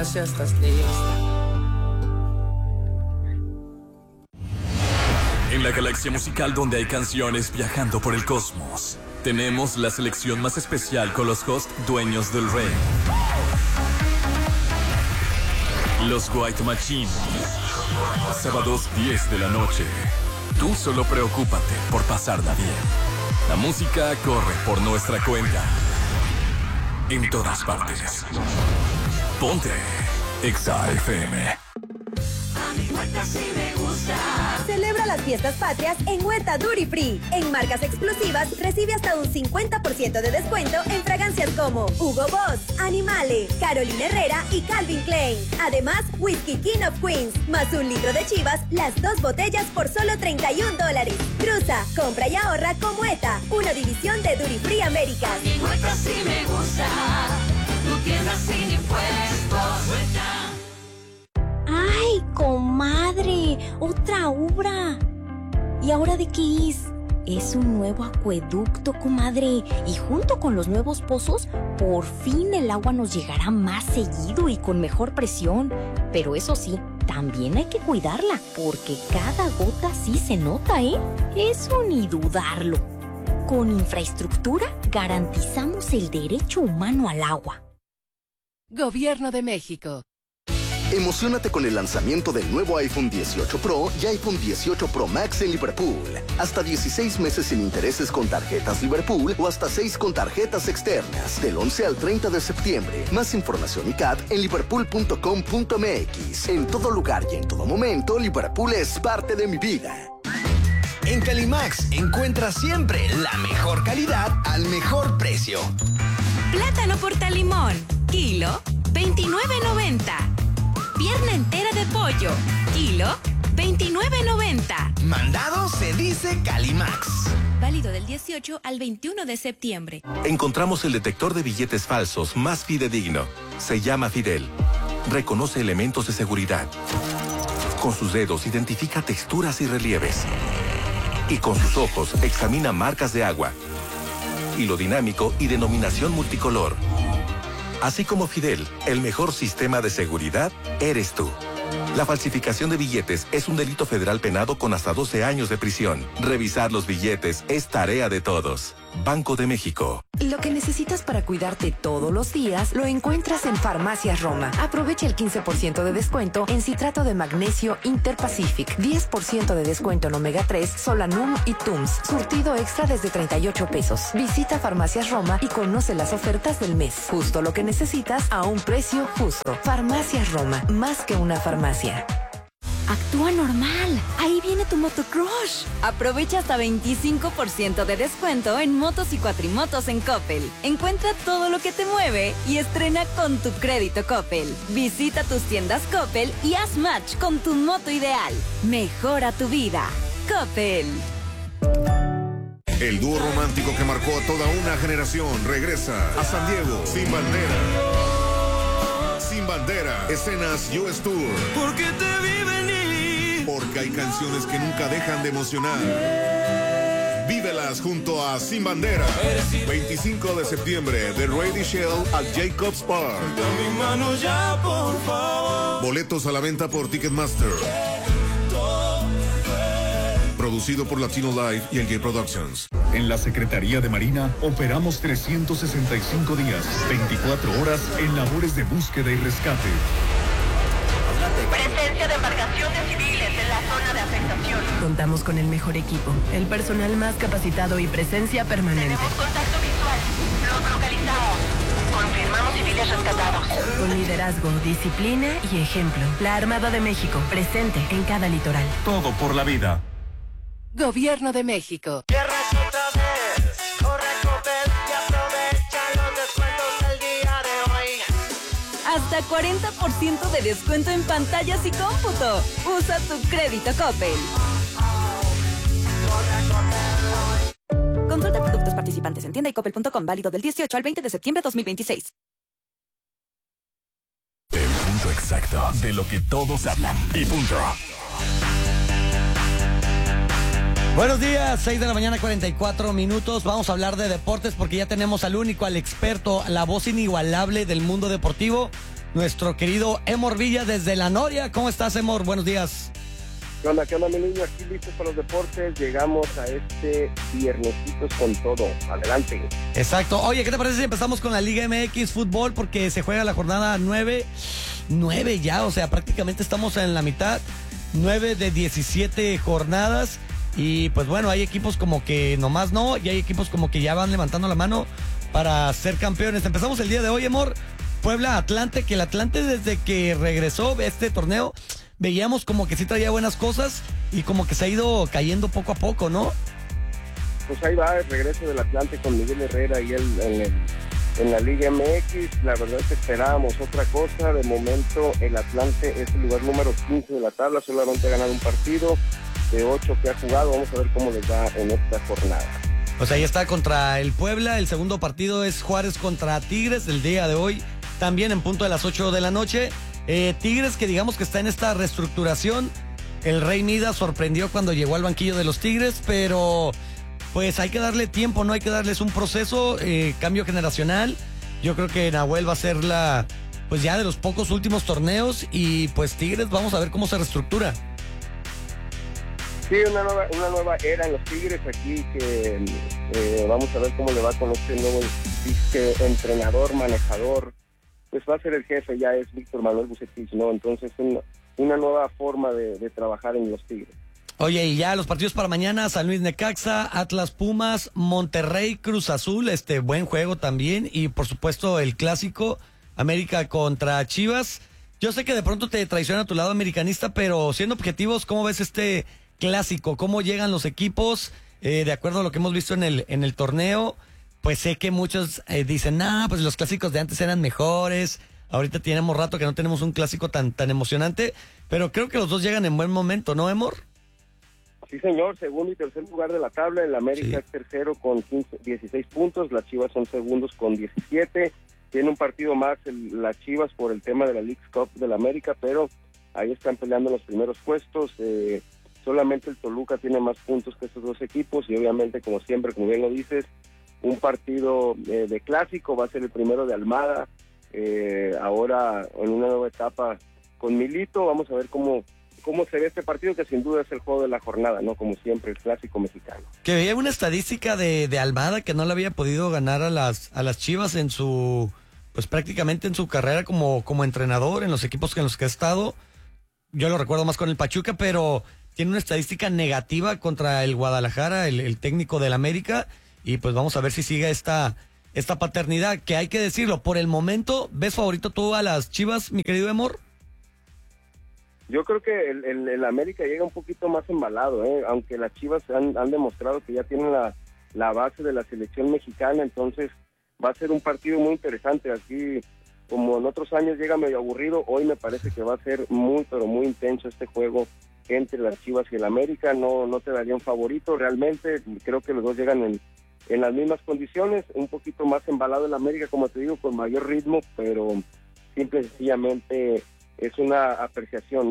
más ya estás lista. En la galaxia musical donde hay canciones viajando por el cosmos, tenemos la selección más especial con los hosts dueños del rey. Los White Machine. Sábados 10 de la noche. Tú solo preocúpate por pasarla bien. La música corre por nuestra cuenta. En todas partes. Ponte Exa FM. A mi Huerta sí me gusta. Celebra las fiestas patrias en Huerta Duty Free. En marcas exclusivas recibe hasta un 50% de descuento en fragancias como Hugo Boss, Animale, Carolina Herrera y Calvin Klein. Además, Whisky King of Queens, más 1 litro de Chivas, las 2 botellas por solo $31. Cruza, compra y ahorra con Huerta, una división de Duty Free Américas. A mi Huerta sí me gusta. Tu tienda sin impuestos. Huerta. ¡Ay, comadre! ¡Otra obra! ¿Y ahora de qué es? Es un nuevo acueducto, comadre. Y junto con los nuevos pozos, por fin el agua nos llegará más seguido y con mejor presión. Pero eso sí, también hay que cuidarla, porque cada gota sí se nota, ¿eh? Eso ni dudarlo. Con infraestructura, garantizamos el derecho humano al agua. Gobierno de México. Emociónate con el lanzamiento del nuevo iPhone 18 Pro y iPhone 18 Pro Max en Liverpool. Hasta 16 meses sin intereses con tarjetas Liverpool o hasta 6 con tarjetas externas. Del 11 al 30 de septiembre. Más información y CAT en liverpool.com.mx. En todo lugar y en todo momento, Liverpool es parte de mi vida. En Calimax encuentras siempre la mejor calidad al mejor precio. Plátano portalimón, kilo, $29.90. Pierna entera de pollo, kilo, $29.90. Mandado se dice Calimax. Válido del 18 al 21 de septiembre. Encontramos el detector de billetes falsos más fidedigno. Se llama Fidel. Reconoce elementos de seguridad. Con sus dedos identifica texturas y relieves. Y con sus ojos examina marcas de agua. Hilo dinámico y denominación multicolor. Así como Fidel, el mejor sistema de seguridad eres tú. La falsificación de billetes es un delito federal penado con hasta 12 años de prisión. Revisar los billetes es tarea de todos. Banco de México. Lo que necesitas para cuidarte todos los días lo encuentras en Farmacias Roma. Aprovecha el 15% de descuento en citrato de magnesio Interpacific, 10% de descuento en omega 3, Solanum y Tums. Surtido extra desde $38. Visita Farmacias Roma y conoce las ofertas del mes. Justo lo que necesitas a un precio justo. Farmacias Roma, más que una farmacia. Actúa normal. Ahí viene tu motocrush. Aprovecha hasta 25% de descuento en motos y cuatrimotos en Coppel. Encuentra todo lo que te mueve y estrena con tu crédito Coppel. Visita tus tiendas Coppel y haz match con tu moto ideal. Mejora tu vida. Coppel. El dúo romántico que marcó a toda una generación regresa a San Diego sin bandera. Sin bandera, escenas US Tour. Porque te vi venir. Porque hay canciones que nunca dejan de emocionar. Vívelas junto a Sin Bandera. 25 de septiembre, The Ready Shell at Jacobs Park. Mi mano ya, por favor. Boletos a la venta por Ticketmaster. Producido por Latino Live y Engage Productions. En la Secretaría de Marina operamos 365 días, 24 horas en labores de búsqueda y rescate. Presencia de embarcaciones civiles en la zona de afectación. Contamos con el mejor equipo, el personal más capacitado y presencia permanente. Tenemos contacto visual. Los localizamos. Confirmamos civiles rescatados. Con liderazgo, disciplina y ejemplo. La Armada de México, presente en cada litoral. Todo por la vida. Gobierno de México. Hasta 40% de descuento en pantallas y cómputo. Usa tu crédito Coppel. Consulta productos participantes en tienda y coppel.com. Válido del 18 al 20 de septiembre de 2026. El punto exacto de lo que todos hablan. Y punto. Buenos días, 6 de la mañana, 44 minutos. Vamos a hablar de deportes porque ya tenemos al único, al experto, la voz inigualable del mundo deportivo. nuestro querido Emor Villa desde La Noria. ¿Cómo estás, Emor? Buenos días. ¿Qué onda, mi niño? Aquí listos para los deportes. Llegamos a este viernesitos con todo. Adelante. Exacto. Oye, ¿qué te parece si empezamos con la Liga MX Fútbol? Porque se juega la jornada 9 ya, o sea, prácticamente estamos en la mitad. 9 de 17 jornadas. Y pues bueno, hay equipos como que nomás no, y hay equipos como que ya van levantando la mano para ser campeones. Empezamos el día de hoy, Emor. Puebla-Atlante, que el Atlante desde que regresó este torneo veíamos como que sí traía buenas cosas y como que se ha ido cayendo poco a poco, ¿no? Pues ahí va el regreso del Atlante con Miguel Herrera y él en la Liga MX. La verdad es que esperábamos otra cosa. De momento el Atlante es el lugar número 15 de la tabla, solamente ha ganado un partido de 8 que ha jugado. Vamos a ver cómo les va en esta jornada. Pues ahí está contra el Puebla. El segundo partido es Juárez contra Tigres del día de hoy, también en punto de las 8 de la noche. Tigres, que digamos que está en esta reestructuración. El Rey Midas sorprendió cuando llegó al banquillo de los Tigres, pero pues hay que darle tiempo, ¿no? Hay que darles un proceso, cambio generacional. Yo creo que Nahuel va a ser pues ya de los pocos últimos torneos, y pues Tigres, vamos a ver cómo se reestructura. Sí, una nueva era en los Tigres aquí, que vamos a ver cómo le va con este nuevo entrenador, manejador. Pues va a ser el jefe, ya es Víctor Manuel Bucetich, ¿no? Entonces una nueva forma de trabajar en los Tigres. Oye, y ya los partidos para mañana: San Luis Necaxa, Atlas Pumas, Monterrey Cruz Azul, buen juego también, y por supuesto el clásico, América contra Chivas. Yo sé que de pronto te traiciona tu lado americanista, pero siendo objetivos, ¿cómo ves este clásico? ¿Cómo llegan los equipos? De acuerdo a lo que hemos visto en el torneo, pues sé que muchos dicen, pues los clásicos de antes eran mejores. Ahorita tenemos rato que no tenemos un clásico tan emocionante, pero creo que los dos llegan en buen momento, ¿no, Emor? Sí, señor, segundo y tercer lugar de la tabla. El América es tercero con 16 puntos, las Chivas son segundos con 17. Tiene un partido más las Chivas por el tema de la Leagues Cup del América, pero ahí están peleando los primeros puestos. Solamente el Toluca tiene más puntos que estos dos equipos, y obviamente, como siempre, como bien lo dices, un partido de clásico. Va a ser el primero de Almada, ahora en una nueva etapa con Milito. Vamos a ver cómo se ve este partido, que sin duda es el juego de la jornada, ¿no? Como siempre, el clásico mexicano. Que veía una estadística de Almada, que no le había podido ganar a las Chivas en pues prácticamente en su carrera como entrenador, en los equipos en los que ha estado. Yo lo recuerdo más con el Pachuca, pero tiene una estadística negativa contra el Guadalajara, el técnico del América. Y pues vamos a ver si sigue esta paternidad, que hay que decirlo, por el momento, ¿ves favorito tú a las Chivas, mi querido Emor? Yo creo que el América llega un poquito más embalado, aunque las Chivas han demostrado que ya tienen la base de la selección mexicana. Entonces va a ser un partido muy interesante. Así como en otros años llega medio aburrido, hoy me parece que va a ser muy, pero muy intenso este juego entre las Chivas y el América. No te daría un favorito realmente. Creo que los dos llegan en las mismas condiciones, un poquito más embalado el América, como te digo, con mayor ritmo, pero simple y sencillamente es una apreciación.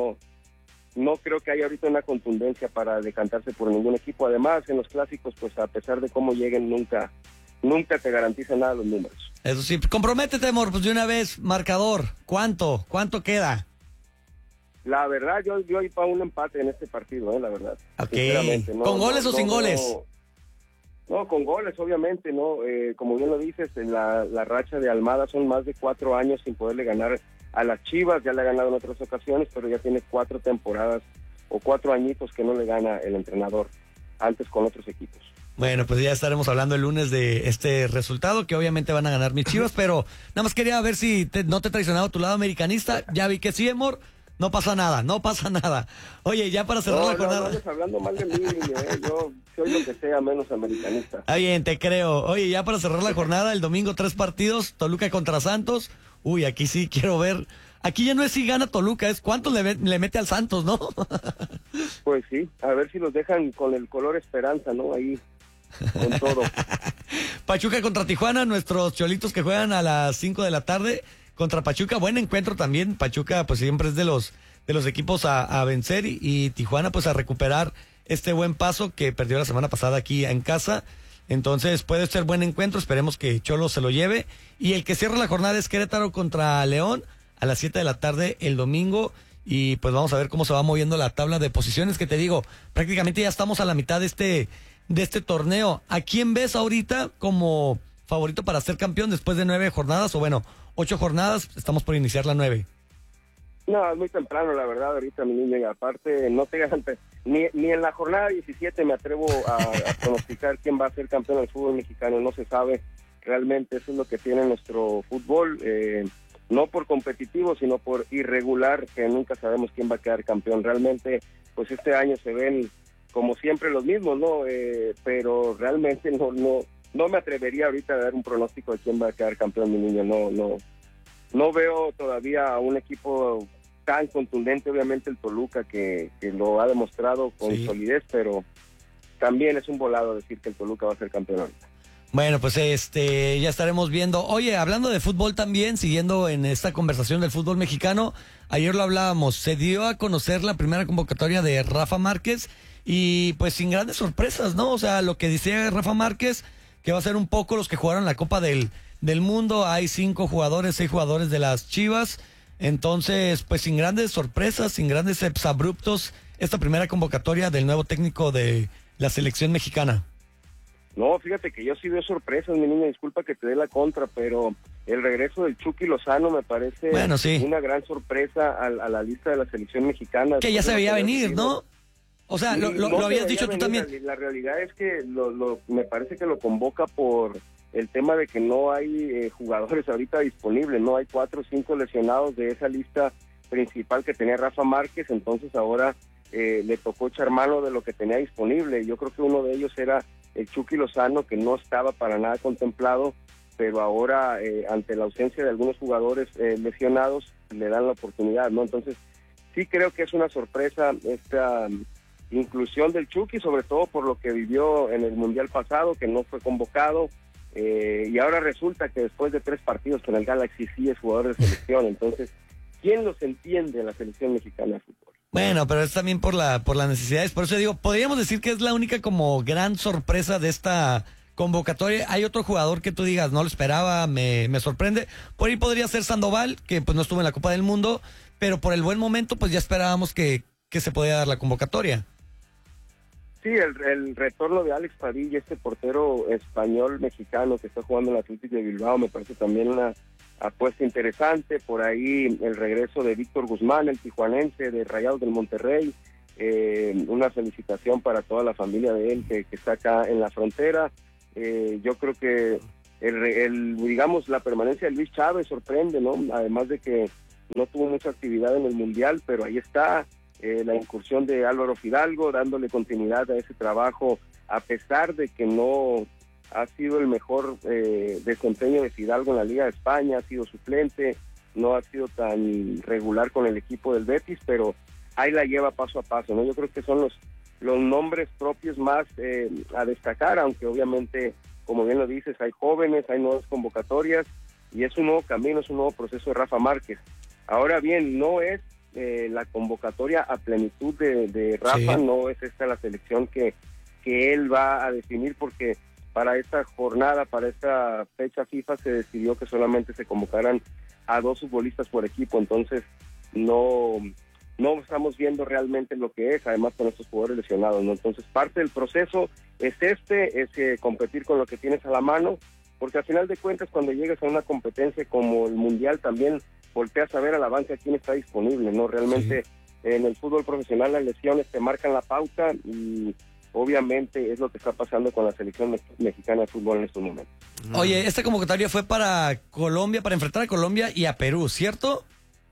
No creo que haya ahorita una contundencia para decantarse por ningún equipo. Además, en los clásicos, pues a pesar de cómo lleguen, nunca te garantiza nada los números. Eso sí, comprométete, Emor, pues de una vez, marcador, ¿cuánto queda? La verdad, yo voy para un empate en este partido, la verdad. Okay. ¿Con goles o sin goles? No, con goles, obviamente, ¿no? Como bien lo dices, la racha de Almada son más de 4 años sin poderle ganar a las Chivas. Ya le ha ganado en otras ocasiones, pero ya tiene 4 temporadas o 4 añitos que no le gana el entrenador, antes con otros equipos. Bueno, pues ya estaremos hablando el lunes de este resultado, que obviamente van a ganar mis Chivas, pero nada más quería ver si no te he traicionado tu lado americanista. Ya vi que sí, Emor. No pasa nada. Oye, ya para cerrar la jornada. No, hablando mal de mí, yo soy lo que sea menos americanista. Está bien, te creo. Oye, ya para cerrar la jornada, el domingo 3 partidos, Toluca contra Santos. Uy, aquí sí quiero ver. Aquí ya no es si gana Toluca, es cuánto le mete al Santos, ¿no? Pues sí, a ver si los dejan con el color esperanza, ¿no? Ahí, con todo. Pachuca contra Tijuana, nuestros cholitos que juegan a las 5 de la tarde. Contra Pachuca, buen encuentro también. Pachuca pues siempre es de los equipos a vencer, y Tijuana pues a recuperar este buen paso que perdió la semana pasada aquí en casa. Entonces puede ser buen encuentro, esperemos que Cholos se lo lleve. Y el que cierra la jornada es Querétaro contra León a las 7 de la tarde el domingo. Y pues vamos a ver cómo se va moviendo la tabla de posiciones, que te digo, prácticamente ya estamos a la mitad de este torneo. ¿A quién ves ahorita como favorito para ser campeón después de 9 jornadas? O bueno, 8 jornadas, estamos por iniciar la 9. No, es muy temprano, la verdad, ahorita, mi niño, y aparte, no te garantizo, ni en la jornada 17 me atrevo a pronosticar quién va a ser campeón del fútbol mexicano, no se sabe realmente, eso es lo que tiene nuestro fútbol, no por competitivo, sino por irregular, que nunca sabemos quién va a quedar campeón. Realmente, pues este año se ven, como siempre, los mismos, ¿no? Pero realmente no me atrevería ahorita a dar un pronóstico de quién va a quedar campeón, mi niño, no veo todavía a un equipo tan contundente, obviamente el Toluca, que lo ha demostrado con solidez, pero también es un volado decir que el Toluca va a ser campeón ahorita. Bueno, pues ya estaremos viendo. Oye, hablando de fútbol también, siguiendo en esta conversación del fútbol mexicano, ayer lo hablábamos, se dio a conocer la primera convocatoria de Rafa Márquez y pues sin grandes sorpresas, ¿no? O sea, lo que dice Rafa Márquez, que va a ser un poco los que jugaron la Copa del Mundo, hay 6 jugadores de las Chivas, entonces pues sin grandes sorpresas, sin grandes abruptos, esta primera convocatoria del nuevo técnico de la selección mexicana. No, fíjate que yo sí veo sorpresas, mi niña, disculpa que te dé la contra, pero el regreso del Chucky Lozano me parece una gran sorpresa a la lista de la selección mexicana. Que ya se veía venir, ¿no? O sea, lo habías dicho tú también. La realidad es que me parece que lo convoca por el tema de que no hay jugadores ahorita disponibles, no hay 4 o 5 lesionados de esa lista principal que tenía Rafa Márquez, entonces ahora le tocó echar mano de lo que tenía disponible. Yo creo que uno de ellos era el Chucky Lozano, que no estaba para nada contemplado, pero ahora ante la ausencia de algunos jugadores lesionados le dan la oportunidad, ¿no? Entonces sí creo que es una sorpresa esta inclusión del Chucky, sobre todo por lo que vivió en el Mundial pasado, que no fue convocado, y ahora resulta que después de 3 partidos con el Galaxy sí es jugador de selección. Entonces, ¿quién los entiende en la selección mexicana de fútbol? Bueno, pero es también por las necesidades, por eso digo, podríamos decir que es la única como gran sorpresa de esta convocatoria. Hay otro jugador que tú digas, no lo esperaba, me sorprende, por ahí podría ser Sandoval, que pues no estuvo en la Copa del Mundo, pero por el buen momento pues ya esperábamos que se podía dar la convocatoria. Sí, el retorno de Alex Padilla, este portero español mexicano que está jugando en el Atlético de Bilbao, me parece también una apuesta interesante. Por ahí el regreso de Víctor Guzmán, el tijuanense de Rayados del Monterrey, una felicitación para toda la familia de él que está acá en la frontera. Yo creo que digamos la permanencia de Luis Chávez sorprende, ¿no? Además de que no tuvo mucha actividad en el Mundial, pero ahí está. La incursión de Álvaro Fidalgo, dándole continuidad a ese trabajo, a pesar de que no ha sido el mejor desempeño de Fidalgo en la Liga de España, ha sido suplente, no ha sido tan regular con el equipo del Betis, pero ahí la lleva paso a paso, ¿no? Yo creo que son los nombres propios más a destacar, aunque obviamente, como bien lo dices, hay jóvenes, hay nuevas convocatorias, y es un nuevo camino, es un nuevo proceso de Rafa Márquez. Ahora bien, no es la convocatoria a plenitud de Rafa, no es esta la selección que él va a definir, porque para esta jornada, para esta fecha FIFA se decidió que solamente se convocaran a 2 futbolistas por equipo, entonces no estamos viendo realmente lo que es, además con estos jugadores lesionados, ¿no? Entonces parte del proceso es competir con lo que tienes a la mano, porque al final de cuentas cuando llegues a una competencia como el Mundial también volteas a ver a la banca quién está disponible, ¿no? Realmente en el fútbol profesional las lesiones te marcan la pauta y obviamente es lo que está pasando con la selección mexicana de fútbol en estos momentos. Oye, esta convocatoria fue para Colombia, para enfrentar a Colombia y a Perú, ¿cierto?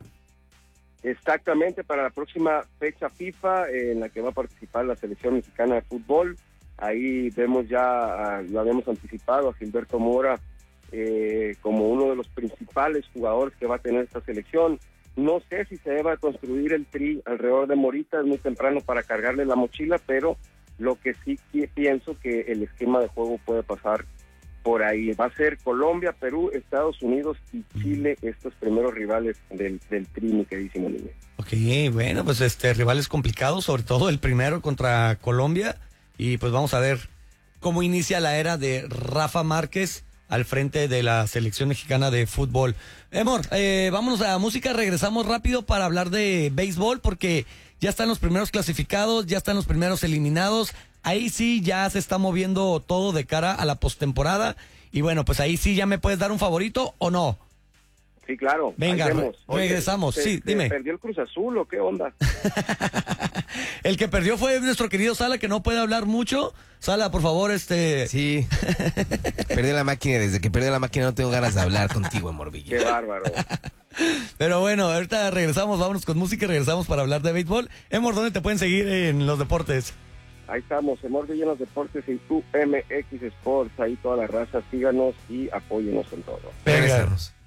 Exactamente, para la próxima fecha FIFA en la que va a participar la selección mexicana de fútbol. Ahí vemos ya, lo habíamos anticipado, a Gilberto Mora como uno de los principales jugadores que va a tener esta selección. No sé si se deba construir el tri alrededor de Morita, es muy temprano para cargarle la mochila, pero lo que sí pienso que el esquema de juego puede pasar por ahí. Va a ser Colombia, Perú, Estados Unidos y Chile, estos primeros rivales del tri, mi queridísimo niño. Ok, bueno, pues rivales complicados, sobre todo el primero contra Colombia, y pues vamos a ver cómo inicia la era de Rafa Márquez al frente de la selección mexicana de fútbol. Amor, vámonos a música, regresamos rápido para hablar de béisbol porque ya están los primeros clasificados, ya están los primeros eliminados. Ahí sí ya se está moviendo todo de cara a la postemporada. Y bueno, pues ahí sí ya me puedes dar un favorito o no. Sí, claro. Venga, regresamos. Sí, dime. ¿Perdió el Cruz Azul o qué onda? El que perdió fue nuestro querido Sala, que no puede hablar mucho. Sala, por favor, Sí. Perdió la máquina. Desde que perdió la máquina no tengo ganas de hablar contigo, amor Villa. Qué bárbaro. Pero bueno, ahorita regresamos, vámonos con música y regresamos para hablar de béisbol. Amor, ¿dónde te pueden seguir en los deportes? Ahí estamos, Amor Villa en los deportes y tu MX Sports. Ahí toda la raza, síganos y apóyenos en todo. Regresamos.